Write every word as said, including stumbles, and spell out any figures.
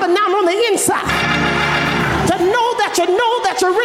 something down on the inside to know that you know that you really